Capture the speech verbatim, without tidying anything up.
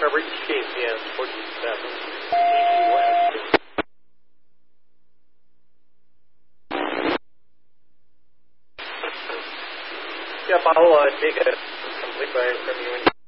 Recovery K C S forty-seven, West. Yeah, I'll uh, take a complete fire from you.